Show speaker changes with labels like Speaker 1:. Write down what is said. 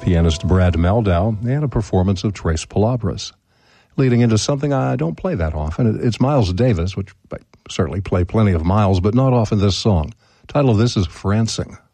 Speaker 1: pianist Brad Meldau, and a performance of Tres Palabras. Leading into something I don't play that often. It's Miles Davis, which I certainly play plenty of Miles, but not often this song. The title of this is Francing.